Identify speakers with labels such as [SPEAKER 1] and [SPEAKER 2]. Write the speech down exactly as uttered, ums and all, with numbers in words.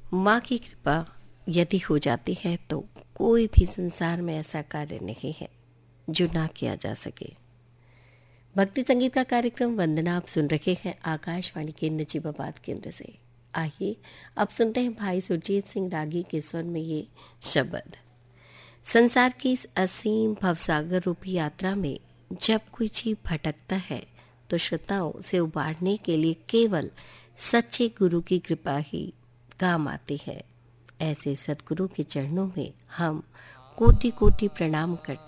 [SPEAKER 1] माँ की कृपा यदि हो जाती है तो कोई भी संसार में ऐसा कार्य नहीं है जो ना किया जा सके। भक्ति संगीत का कार्यक्रम वंदना आप सुन रहे हैं आकाशवाणी के नजीबाबाद केंद्र से। आइए अब सुनते हैं भाई सुरजीत सिंह रागी के स्वर में ये शब्द। संसार की इस असीम भवसागर रूपी यात्रा में जब कोई जीव भटकता है तो श्रोताओं से उबारने के लिए केवल सच्चे गुरु की कृपा ही काम आती है। ऐसे सद्गुरु के चरणों में हम कोटि कोटि प्रणाम करते